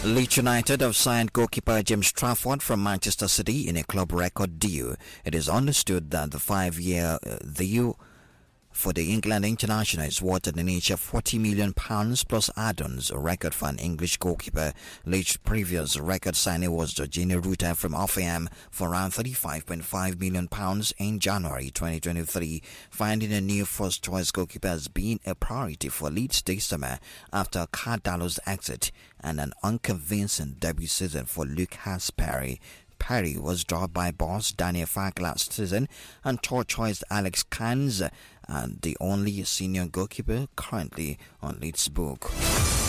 Leeds United have signed goalkeeper James Trafford from Manchester City in a club record deal. It is understood that the 5-year deal for the England international is worth in the nature of £40 million plus add-ons, a record for an English goalkeeper. Leeds' previous record signing was Jorginho Rutter from Offenham for around £35.5 million in January 2023. Finding a new first-choice goalkeeper has been a priority for Leeds this summer after Cardallo's exit and an unconvincing debut season for Lucas Perry. Perry was dropped by boss Daniel Farke last season and third choice Alex Cans, and the only senior goalkeeper currently on Leeds' book.